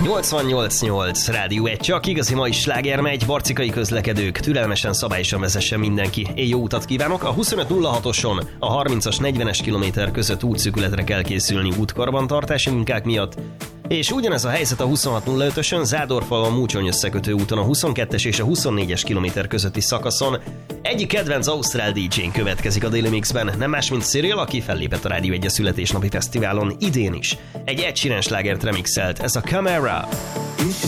88.8 Rádió 1, csak igazi mai sláger megy, barcikai közlekedők, türelmesen, szabályosan vezessen mindenki. Én jó utat kívánok! A 2506-oson a 30-as 40-es kilométer között útszűkületre kell készülni útkarbantartási munkák miatt, és ugyanez a helyzet a 2605-ösön, Zádorfalva Múcsony összekötő úton a 22-es és a 24-es kilométer közötti szakaszon. Egyik kedvenc ausztrál DJ-n következik a Daily Mixben, nem más, mint Cyril, aki fellépett a Rádió 1 születésnapi fesztiválon idén is. Egy Ed Sheeran slágert remixelt, ez a Camera.